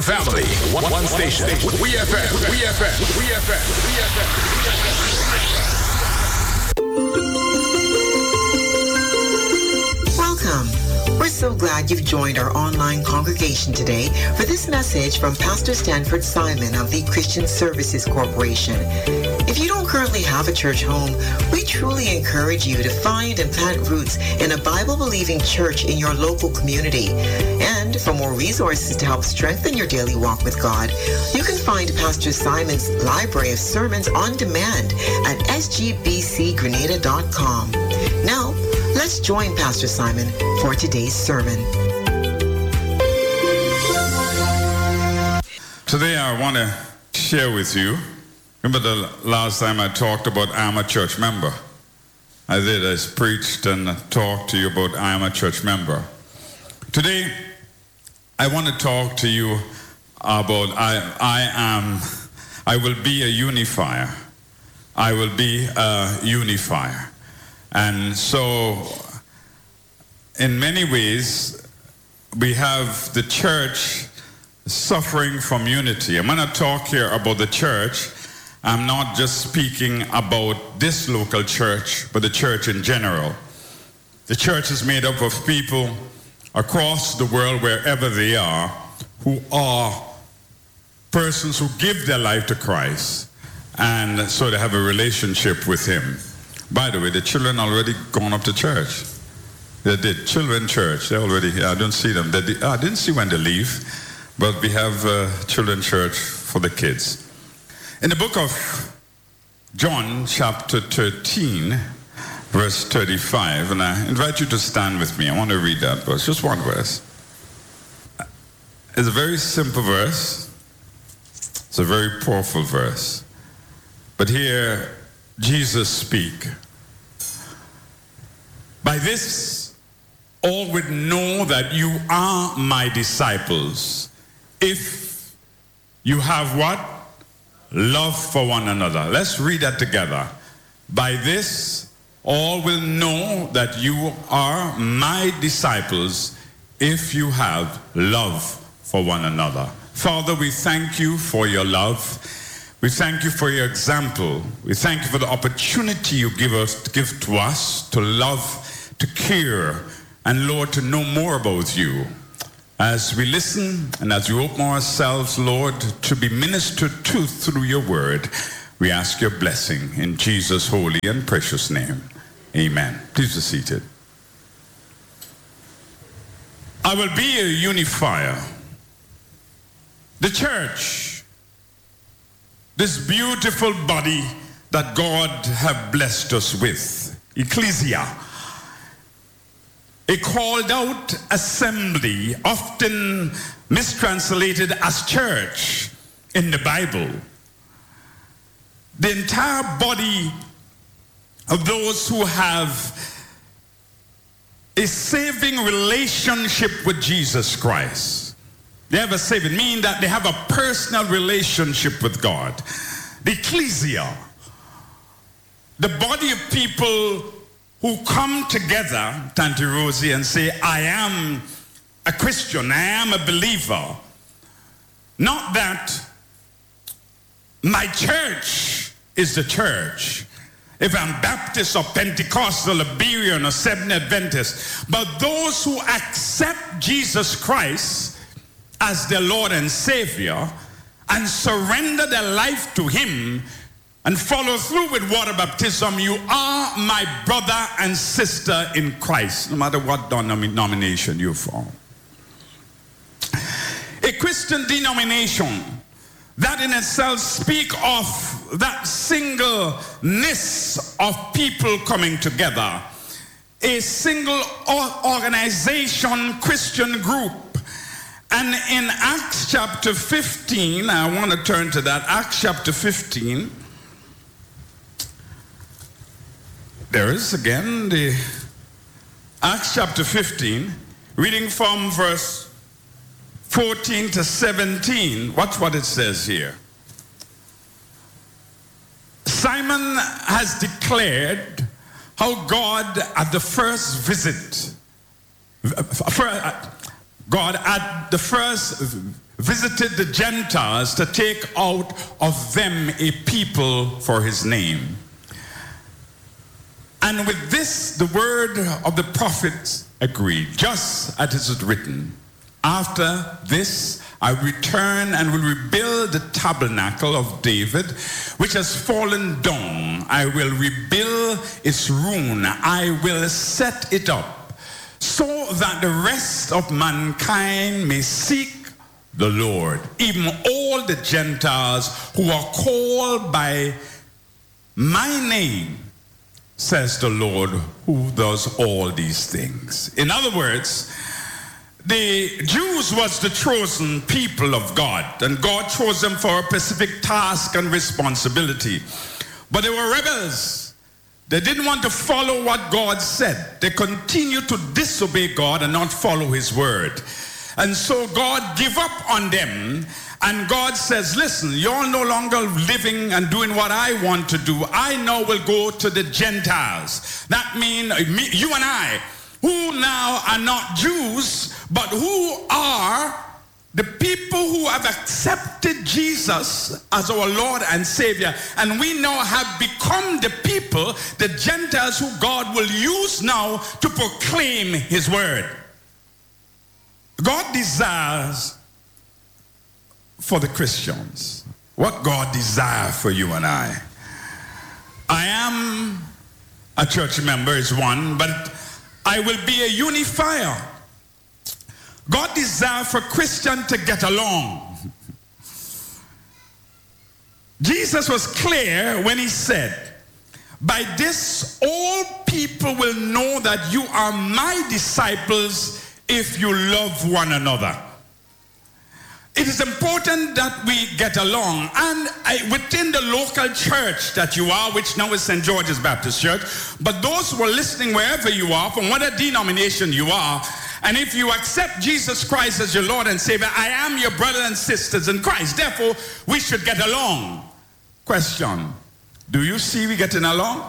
Family, one station. We FM. Welcome. We're so glad you've joined our online congregation today for this message from Pastor Stanford Simon of the Christian Services Corporation. If you don't currently have a church home, we truly encourage you to find and plant roots in a Bible-believing church in your local community. And for more resources to help strengthen your daily walk with God, you can find Pastor Simon's library of sermons on demand at sgbcgrenada.com. Now, let's join Pastor Simon for today's sermon. Today I want to share with you, remember the last time I talked about I'm a church member? I preached and talked to you about I'm a church member. Today I want to talk to you about I will be a unifier. I will be a unifier. And so, in many ways, we have the church suffering from unity. I'm going to talk here about the church. I'm not just speaking about this local church, but the church in general. The church is made up of people across the world, wherever they are, who are persons who give their life to Christ, and so they have a relationship with Him. By the way, the children already gone up to church. They did. Children church. They already, I don't see them. I didn't see when they leave, but we have children church for the kids. In the book of John, chapter 13, verse 35, and I invite you to stand with me. I want to read that verse, just one verse. It's a very simple verse. It's a very powerful verse. But here, Jesus speak. By this, all would know that you are my disciples, if you have what? Love for one another. Let's read that together. By this, all will know that you are my disciples, if you have love for one another. Father, we thank you for your love. We thank you for your example. We thank you for the opportunity you give to us to love, to care, and Lord, to know more about you. As we listen and as we open ourselves, Lord, to be ministered to through your word, we ask your blessing in Jesus' holy and precious name. Amen. Please be seated. I will be a unifier. The church, this beautiful body that God have blessed us with, ecclesia, a called out assembly, often mistranslated as church in the Bible. The entire body of those who have a saving relationship with Jesus Christ. They have a saving, meaning that they have a personal relationship with God. The ecclesia, the body of people who come together, Tante Rosie, and say, I am a Christian, I am a believer. Not that my church is the church, if I'm Baptist or Pentecostal or Berean or Seventh Adventist, but those who accept Jesus Christ as their Lord and Savior and surrender their life to Him and follow through with water baptism, you are my brother and sister in Christ, no matter what denomination you're from. A Christian denomination that in itself speak of that singleness of people coming together. A single organization, Christian group. And in Acts chapter 15, I want to turn to that, Acts chapter 15. There is again the Acts chapter 15, reading from verse 14 to 17. Watch what it says here. Simon has declared how God at the first visit, God at the first visited the Gentiles to take out of them a people for his name. And with this, the word of the prophets agreed, just as it is written, after this I return and will rebuild the tabernacle of David, which has fallen down. I will rebuild its ruin. I will set it up, so that the rest of mankind may seek the Lord, even all the Gentiles who are called by my name, says the Lord, who does all these things. In other words, the Jews was the chosen people of God, and God chose them for a specific task and responsibility. But they were rebels. They didn't want to follow what God said. They continued to disobey God and not follow his word. And so God gave up on them, and God says, listen, you're no longer living and doing what I want to do. I now will go to the Gentiles. That means you and I, who now are not Jews, but who are the people who have accepted Jesus as our Lord and Savior. And we now have become the people, the Gentiles, who God will use now to proclaim his word. God desires for the Christians what God desires for you and I. I am a church member, is one, but I will be a unifier. God desires for Christians to get along. Jesus was clear when he said, by this all people will know that you are my disciples if you love one another. It is important that we get along, and within the local church that you are, which now is St. George's Baptist Church, but those who are listening wherever you are, from whatever denomination you are, and if you accept Jesus Christ as your Lord and Savior, I am your brothers and sisters in Christ. Therefore, we should get along. Question, do you see we getting along?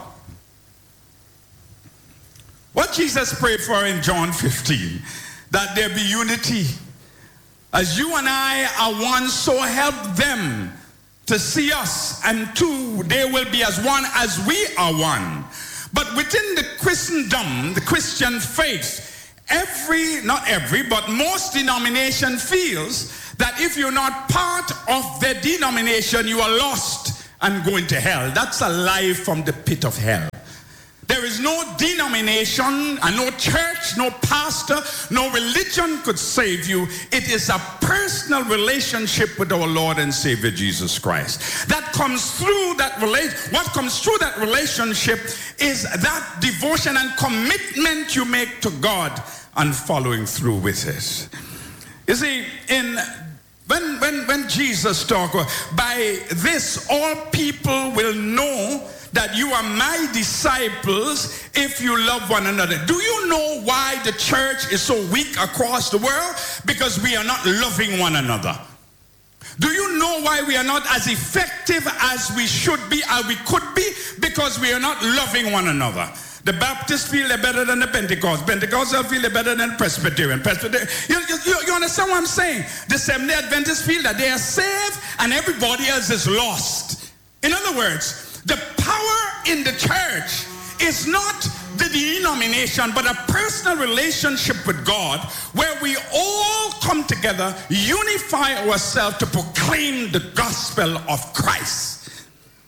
What Jesus prayed for in John 15, that there be unity. As you and I are one, so help them to see us, and two, they will be as one as we are one. But within the Christendom, the Christian faith, not every, but most denomination feels that if you're not part of their denomination, you are lost and going to hell. That's a lie from the pit of hell. There is no denomination and no church, no pastor, no religion could save you. It is a personal relationship with our Lord and Savior Jesus Christ. That comes through that what comes through that relationship is that devotion and commitment you make to God and following through with it. You see, when Jesus talked, by this all people will know that you are my disciples if you love one another. Do you know why the church is so weak across the world? Because we are not loving one another. Do you know why we are not as effective as we should be, as we could be? Because we are not loving one another. The Baptists feel they're better than the Pentecost. Pentecostals feel they're better than Presbyterian. You understand what I'm saying? The Seventh-day Adventists feel that they are saved and everybody else is lost. In other words, the power in the church is not the denomination, but a personal relationship with God where we all come together, unify ourselves to proclaim the gospel of Christ.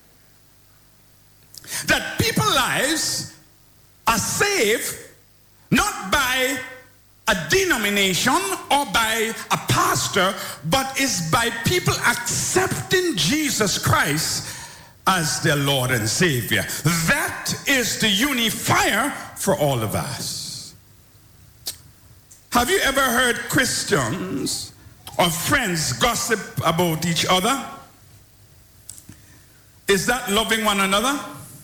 That people's lives are saved not by a denomination or by a pastor, but is by people accepting Jesus Christ as their Lord and Savior. That is the unifier for all of us. Have you ever heard Christians or friends gossip about each other? Is that loving one another?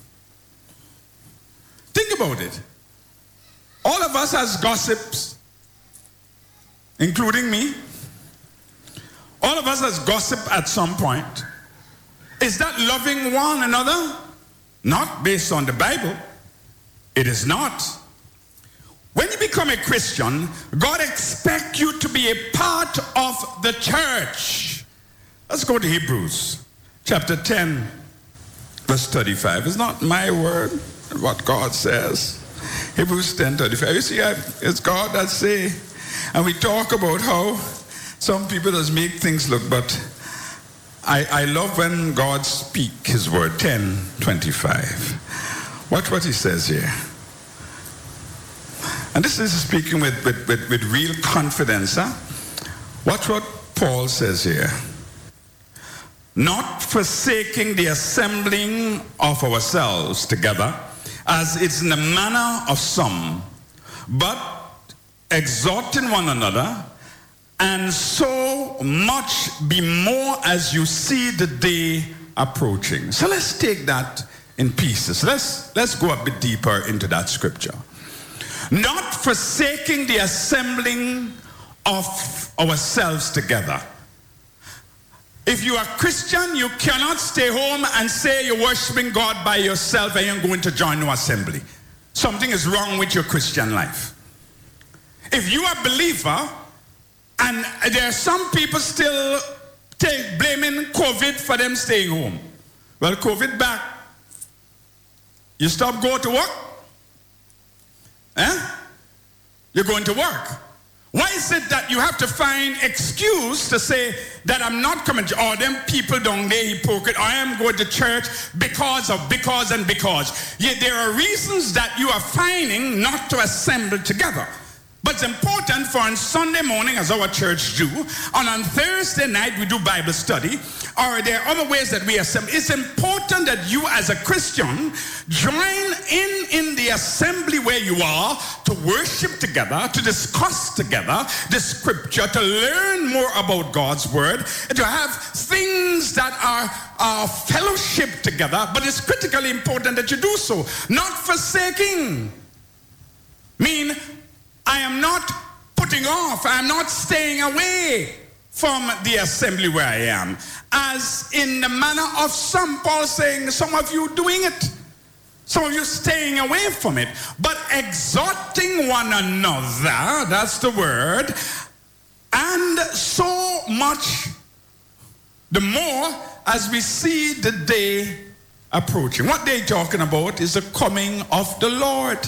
Think about it. All of us has gossips, including me. All of us has gossip at some point. Is that loving one another? Not based on the Bible. It is not. When you become a Christian, God expects you to be a part of the church. Let's go to Hebrews chapter 10, verse 35. It's not my word, what God says. Hebrews 10:35. You see, it's God that say, and we talk about how some people just make things look, but I love when God speaks his word. 10:25. Watch what he says here. And this is speaking with real confidence. Huh? Watch what Paul says here. Not forsaking the assembling of ourselves together, as it's in the manner of some, but exhorting one another, and so much be more as you see the day approaching. So let's take that in pieces. Let's go a bit deeper into that scripture. Not forsaking the assembling of ourselves together. If you are Christian, you cannot stay home and say you're worshiping God by yourself and you're going to join no assembly. Something is wrong with your Christian life. If you are a believer, and there are some people still blaming COVID for them staying home. Well, COVID back. You stop going to work? You're going to work. Why is it that you have to find excuse to say that I'm not coming to, or them people down there hypocrite, I am going to church because. Yeah, there are reasons that you are finding not to assemble together. But it's important for on Sunday morning, as our church do, and on Thursday night we do Bible study, or there are other ways that we assemble. It's important that you as a Christian join in the assembly where you are to worship together, to discuss together the scripture, to learn more about God's word, to have things that are fellowship together. But it's critically important that you do so. Not forsaking. I am not putting off, I am not staying away from the assembly where I am. As in the manner of some, Paul saying, some of you doing it. Some of you staying away from it. But exhorting one another, that's the word, and so much the more as we see the day approaching. What they're talking about is the coming of the Lord.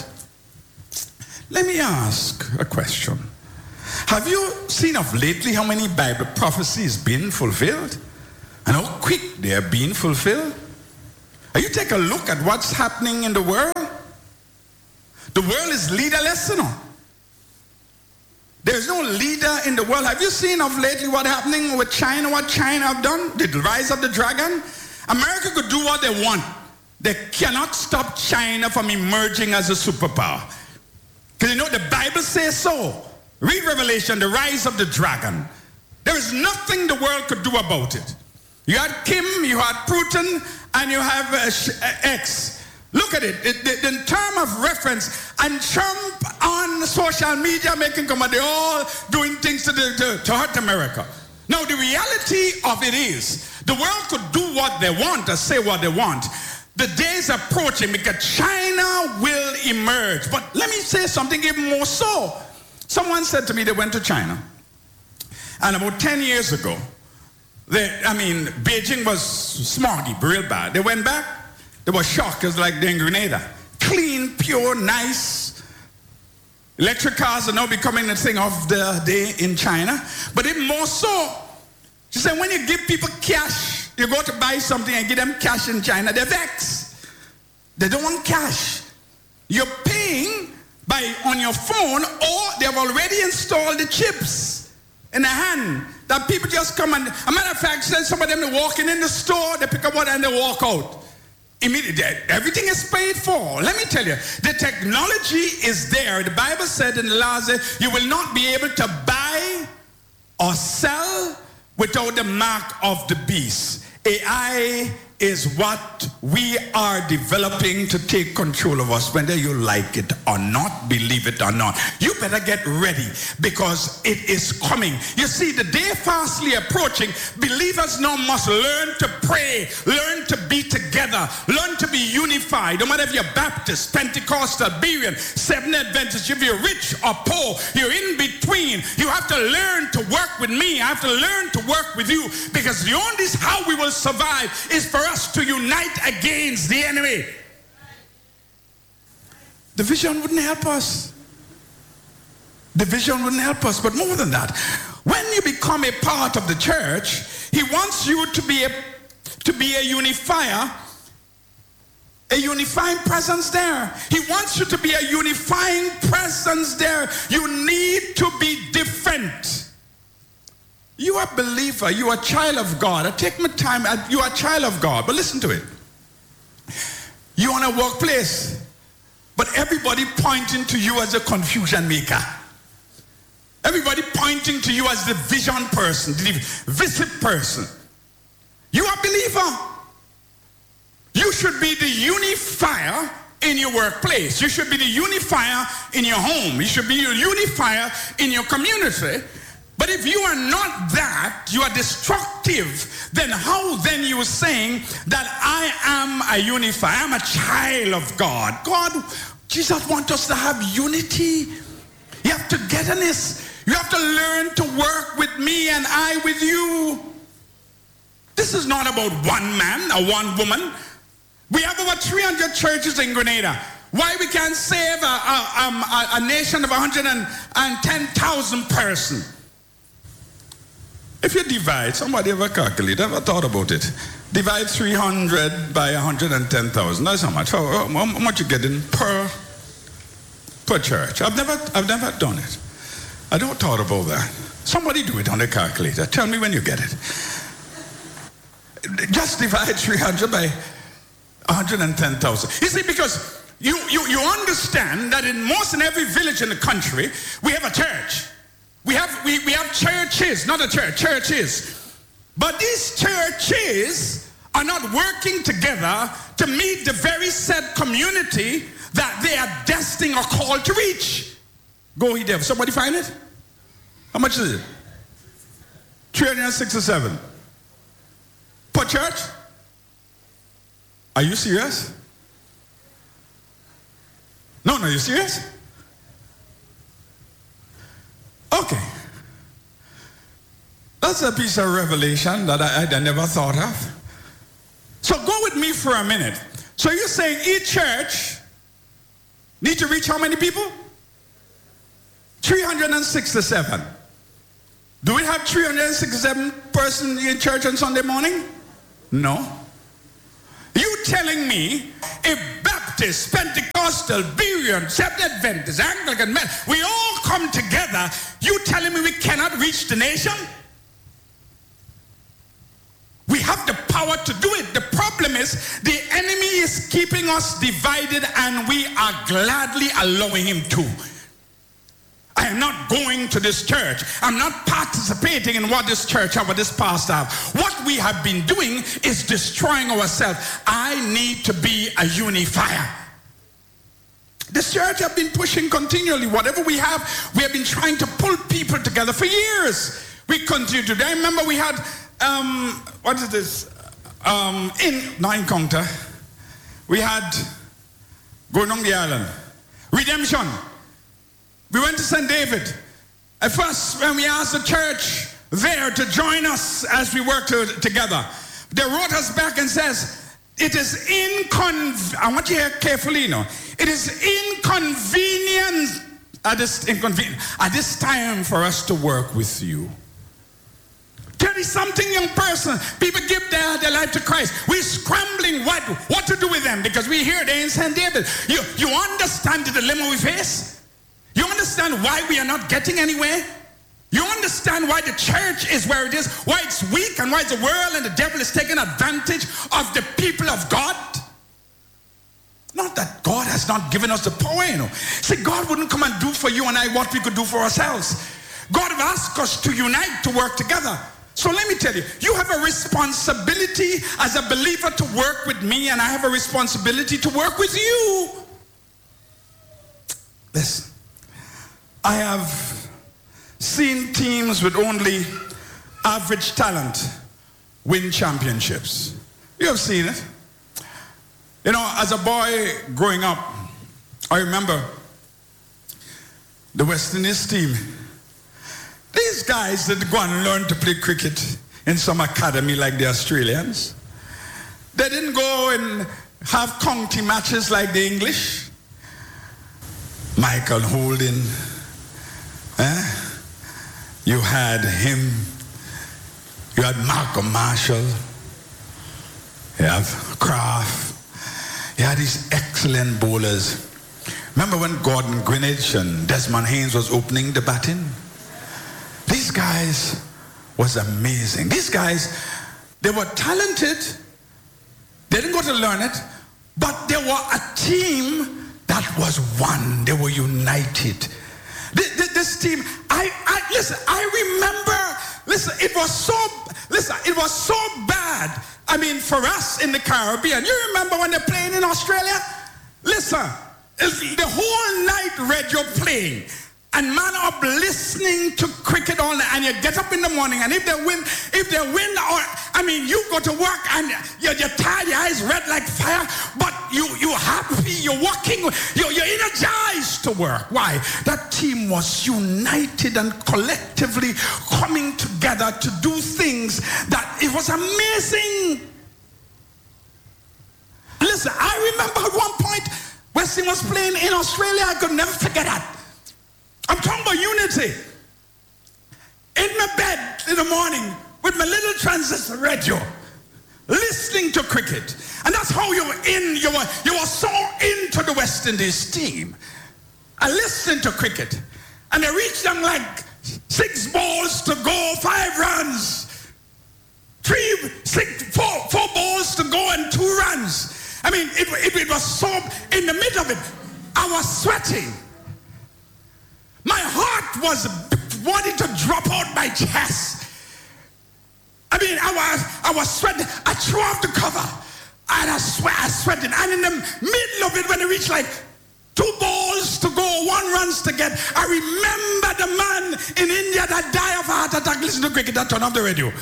Let me ask a question. Have you seen of lately how many Bible prophecies been fulfilled? And how quick they are being fulfilled? You take a look at what's happening in the world. The world is leaderless, you know. There's no leader in the world. Have you seen of lately what's happening with China, what China have done? The rise of the dragon? America could do what they want. They cannot stop China from emerging as a superpower. Because you know the Bible says so. Read Revelation, the rise of the dragon. There is nothing the world could do about it. You had Kim, you had Putin, and you have X. Look at it. In terms of reference, and Trump on social media making comment, they're all doing things to hurt America. Now, the reality of it is, the world could do what they want or say what they want. The day is approaching because China will emerge. But let me say something even more so. Someone said to me they went to China. And about 10 years ago, Beijing was smoggy, real bad. They went back, they were shocked. It was like they're in Grenada. Clean, pure, nice. Electric cars are now becoming a thing of the day in China. But even more so, she said when you give people cash, you go to buy something and give them cash in China, they're vexed. They don't want cash. You're paying on your phone, or they've already installed the chips in the hand that people just come and, a matter of fact, some of them are walking in the store, they pick up one and they walk out. Immediately, everything is paid for. Let me tell you, the technology is there. The Bible said in the last day, you will not be able to buy or sell without the mark of the beast. AI is what we are developing to take control of us, whether you like it or not, believe it or not. You better get ready because it is coming. You see, the day fastly approaching. Believers now must learn to pray, learn to be together, learn to be unified. No matter if you're Baptist, Pentecostal, Berean, Seventh Adventist, if you're rich or poor, you're in between. You have to learn to work with me. I have to learn to work with you, because the only how we will survive is for us to unite against the enemy. Division wouldn't help us. Division wouldn't help us. But more than that, when you become a part of the church, he wants you to be a unifier, a unifying presence there. He wants you to be a unifying presence there. You need to be different. You are a believer. You are a child of God. I take my time. You are a child of God. But listen to it. You are in a workplace, but everybody pointing to you as a confusion maker. Everybody pointing to you as the vision person, the visit person. You are a believer. You should be the unifier in your workplace. You should be the unifier in your home. You should be the unifier in your community. But if you are not that, you are destructive, then how then you are saying that I am a unifier, I'm a child of God? Jesus wants us to have unity. You have togetherness. You have to learn to work with me and I with you. This is not about one man or one woman. We have over 300 churches in Grenada. Why we can't save a nation of 110,000 persons? If you divide, somebody ever calculate, ever thought about it? Divide 300 by 110,000. That's how much. How much you getting per church? I've never done it. I don't thought about that. Somebody do it on a calculator. Tell me when you get it. Just divide 300 by 110,000. You see, because you understand that in most and every village in the country, we have a church. We have churches, not a church, churches. But these churches are not working together to meet the very set community that they are destined or called to reach. Go ahead, Dev. Somebody find it? How much is it? 367. Per church? Are you serious? No, you serious? Okay. That's a piece of revelation that I never thought of. So go with me for a minute. So you're saying each church need to reach how many people? 367. Do we have 367 persons in church on Sunday morning? No. You telling me if Baptist, Pentecostal, Berean, Seventh Adventist, Anglican, men, we all come together, you telling me we cannot reach the nation? We have the power to do it. The problem is the enemy is keeping us divided and we are gladly allowing him to. I am not going to this church. I'm not participating in what this church or what this pastor have. What we have been doing is destroying ourselves. I need to be a unifier. This church have been pushing continually. Whatever we have been trying to pull people together for years. We continue to do. I remember we had, what is this? In Encounter, we had going on the island. Redemption. We went to St. David. At first, when we asked the church there to join us as we work together, they wrote us back and says, it is I want you to hear carefully, it is inconvenient at this time for us to work with you. 30-something young person, people give their life to Christ. We're scrambling what to do with them because we hear they're in St. David. You understand the dilemma we face? You understand why we are not getting anywhere? You understand why the church is where it is, why it's weak, and why the world and the devil is taking advantage of the people of God? Not that God has not given us the power, See, God wouldn't come and do for you and I what we could do for ourselves. God has asked us to unite, to work together. So let me tell you, you have a responsibility as a believer to work with me, and I have a responsibility to work with you. Listen, I have seen teams with only average talent win championships. You have seen it. You know, as a boy growing up, I remember the West Indies team. These guys didn't go and learn to play cricket in some academy like the Australians. They didn't go and have county matches like the English. Michael Holding, you had him, you had Malcolm Marshall, you have Kraft, you had these excellent bowlers. Remember when Gordon Greenidge and Desmond Haynes was opening the batting? These guys was amazing. These guys, they were talented. They didn't go to learn it, but they were a team that was one. They were united. This team, listen, I remember, it was so bad. I mean, for us in the Caribbean, you remember when they're playing in Australia? Listen, the whole night radio playing, and man up listening to cricket all night, and you get up in the morning, and if they win, you go to work and you're tired, your eyes red like fire, but you're happy, you're working, you're energized to work. Why? That team was united and collectively coming together to do things that it was amazing. Listen, I remember at one point Weston was playing in Australia. I could never forget that. I'm talking about unity. In my bed in the morning with my little transistor radio, listening to cricket. And that's how you were so into the West Indies team. I listened to cricket. And they reached them like 6 balls to go, 5 runs. 4 balls to go and 2 runs. I mean, it was so, in the middle of it, I was sweating. My heart was wanting to drop out my chest. I mean, I was sweating. I threw off the cover. And I sweated. And in the middle of it, when it reached like 2 balls to go, 1 runs to get, I remember the man in India that died of a heart attack listening to cricket that turned off the radio.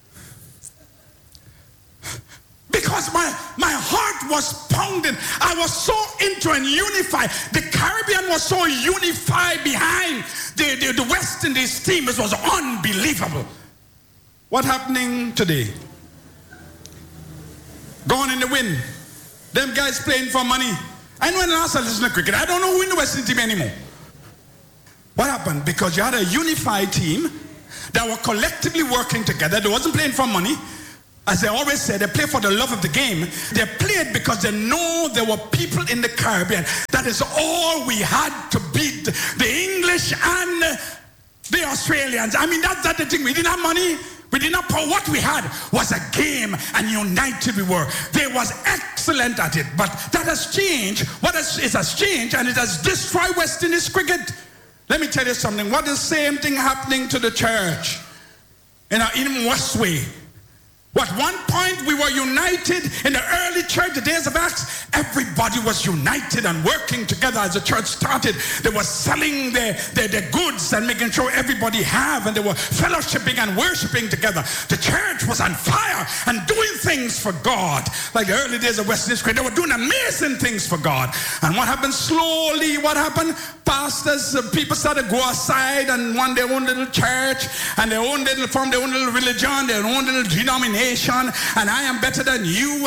Because my heart was pounding. I was so into and unified. The Caribbean was so unified behind the West Indies team. It was unbelievable. What's happening today? Gone in the wind. Them guys playing for money. I know when last I listened to cricket, I don't know who in the West Indies team anymore. What happened? Because you had a unified team that were collectively working together. They wasn't playing for money. As they always say, they play for the love of the game. They played because they know there were people in the Caribbean. That is all we had to beat the English and the Australians. I mean, that's the thing. We didn't have money. We didn't have power. What we had was a game, and united we were. They was excellent at it. But that has changed. It has changed, and it has destroyed West Indies cricket. Let me tell you something. What is the same thing happening to the church in Westway? At one point we were united in the early church, the days of Acts. Everybody was united and working together as the church started. They were selling their goods and making sure everybody have, and they were fellowshipping and worshiping together. The church was on fire and doing things for God. Like the early days of West Indies cricket, they were doing amazing things for God. And what happened slowly? What happened? Pastors, people started to go aside and run their own little church, and form their own little religion, their own little denomination. And I am better than you,